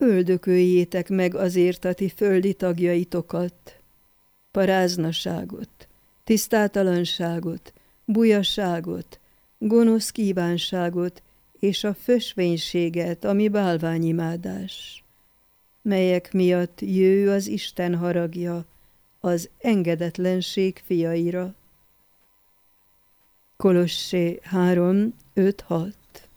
öldököljétek meg azért a ti földi tagjaitokat, paráznaságot, tisztátalanságot, bujasságot, gonosz kívánságot és a fösvénységet, ami bálványimádás, melyek miatt jő az Isten haragja az engedetlenség fiaira. Kolossé 3:5-6.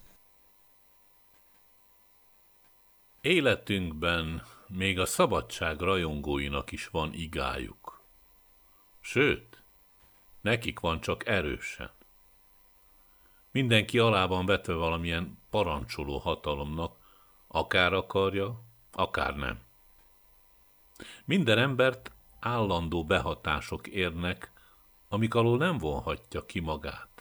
Életünkben még a szabadság rajongóinak is van igájuk. Sőt, nekik van csak erősen. Mindenki alá van vetve valamilyen parancsoló hatalomnak, akár akarja, akár nem. Minden embert állandó behatások érnek, amik alól nem vonhatja ki magát.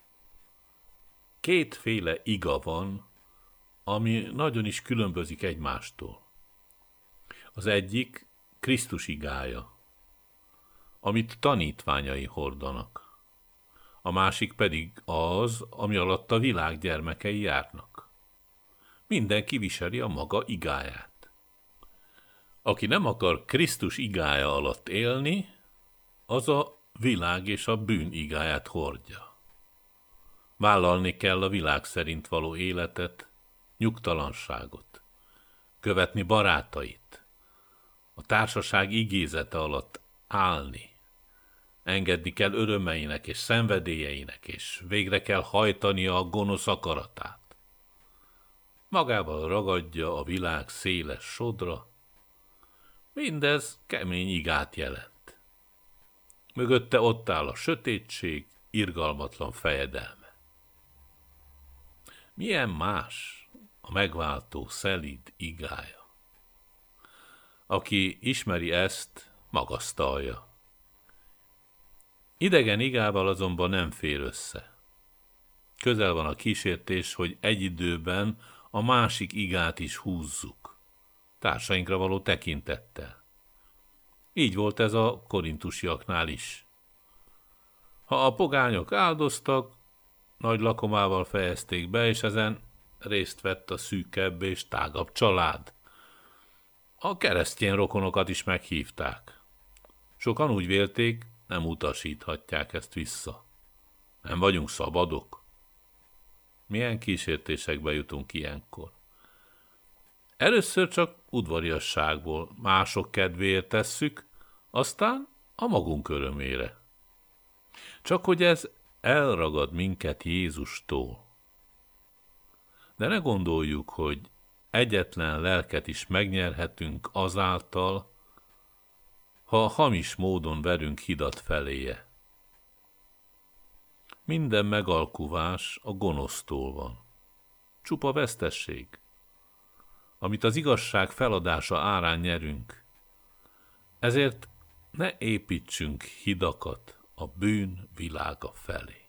Kétféle iga van, ami nagyon is különbözik egymástól. Az egyik Krisztus igája, amit tanítványai hordanak. A másik pedig az, ami alatt a világ gyermekei járnak. Mindenki viseli a maga igáját. Aki nem akar Krisztus igája alatt élni, az a világ és a bűn igáját hordja. Vállalni kell a világ szerint való életet, nyugtalanságot, követni barátait, a társaság igézete alatt állni, engedni kell örömeinek és szenvedélyeinek, és végre kell hajtania a gonosz akaratát. Magával ragadja a világ széles sodra, mindez kemény igát jelent. Mögötte ott áll a sötétség, irgalmatlan fejedelme. Milyen más a megváltó szelíd igája. Aki ismeri ezt, magasztalja. Idegen igával azonban nem fér össze. Közel van a kísértés, hogy egy időben a másik igát is húzzuk, társainkra való tekintettel. Így volt ez a korintusiaknál is. Ha a pogányok áldoztak, nagy lakomával fejezték be, és ezen részt vett a szűkebb és tágabb család. A keresztény rokonokat is meghívták. Sokan úgy vélték, nem utasíthatják ezt vissza. Nem vagyunk szabadok. Milyen kísértésekbe jutunk ilyenkor? Először csak udvariasságból, mások kedvéért tesszük, aztán a magunk örömére. Csak hogy ez elragad minket Jézustól. De ne gondoljuk, hogy egyetlen lelket is megnyerhetünk azáltal, ha hamis módon verünk hidat feléje. Minden megalkuvás a gonosztól van. Csupa vesztesség, amit az igazság feladása árán nyerünk. Ezért ne építsünk hidakat a bűn világa felé.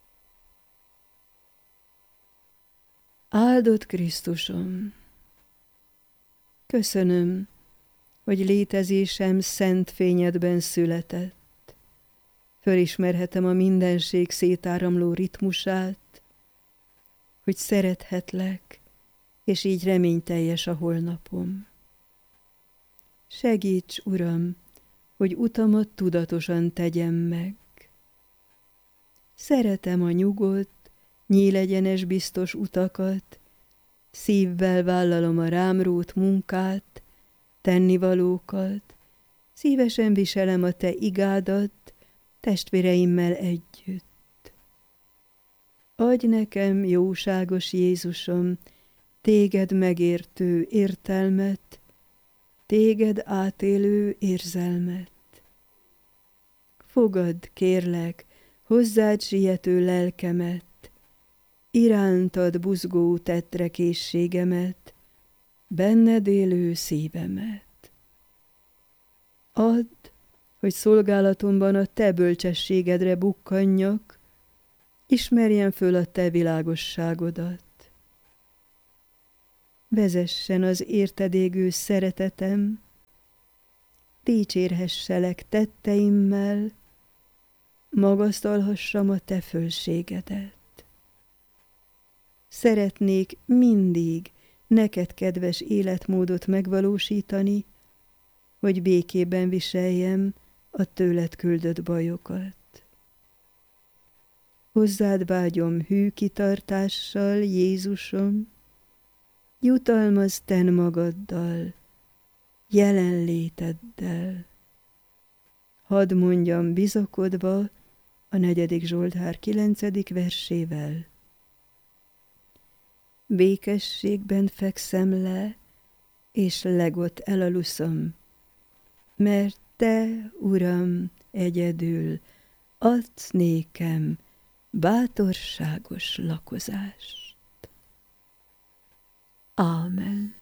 Áldott Krisztusom! Köszönöm, hogy létezésem szent fényedben született. Fölismerhetem a mindenség szétáramló ritmusát, hogy szerethetlek, és így reményteljes a holnapom. Segíts, Uram, hogy utamat tudatosan tegyem meg. Szeretem a nyugodt, nyílegyenes biztos utakat, szívvel vállalom a rám rót munkát, tennivalókat, szívesen viselem a te igádat testvéreimmel együtt. Adj nekem, jóságos Jézusom, téged megértő értelmet, téged átélő érzelmet. Fogadd, kérlek, hozzád siető lelkemet, irántad buzgó tettre készségemet, benned élő szívemet. Add, hogy szolgálatomban a te bölcsességedre bukkanjak, ismerjem föl a te világosságodat. Vezessen az érted égő szeretetem, dicsérhesselek tetteimmel, magasztalhassam a te fölségedet. Szeretnék mindig neked kedves életmódot megvalósítani, hogy békében viseljem a tőled küldött bajokat. Hozzád vágyom hű kitartással, Jézusom, jutalmazz ten magaddal, jelenléteddel. Hadd mondjam bizakodva a 4. Zsoltár 9. versével. Békességben fekszem le, és legot elaluszom, mert te, Uram, egyedül adsz nékem bátorságos lakozást. Ámen.